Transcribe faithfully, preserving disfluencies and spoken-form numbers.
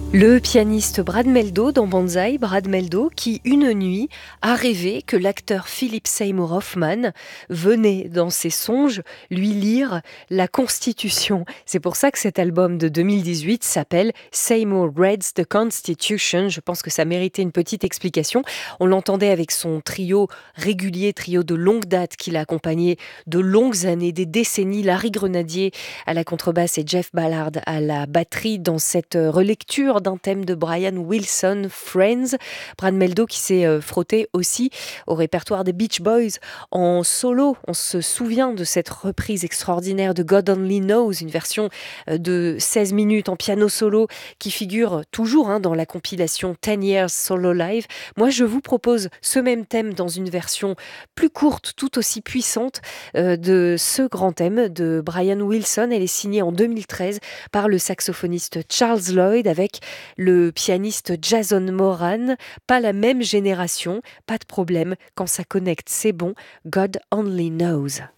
Le pianiste Brad Mehldau dans Banzai, Brad Mehldau qui, une nuit, a rêvé que l'acteur Philip Seymour Hoffman venait dans ses songes lui lire la Constitution. C'est pour ça que cet album de deux mille dix-huit s'appelle Seymour Reads the Constitution. Je pense que ça méritait une petite explication. On l'entendait avec son trio régulier, trio de longue date qui l'a accompagné de longues années, des décennies. Larry Grenadier à la contrebasse et Jeff Ballard à la batterie dans cette relecture d'un thème de Brian Wilson, Friends. Brad Mehldau qui s'est euh, frotté aussi au répertoire des Beach Boys en solo. On se souvient de cette reprise extraordinaire de God Only Knows, une version euh, de seize minutes en piano solo qui figure toujours hein, dans la compilation ten years Solo Live. Moi, je vous propose ce même thème dans une version plus courte, tout aussi puissante euh, de ce grand thème de Brian Wilson. Elle est signée en deux mille treize par le saxophoniste Charles Lloyd avec le pianiste Jason Moran. Pas la même génération, pas de problème. Quand ça connecte, c'est bon. God Only Knows.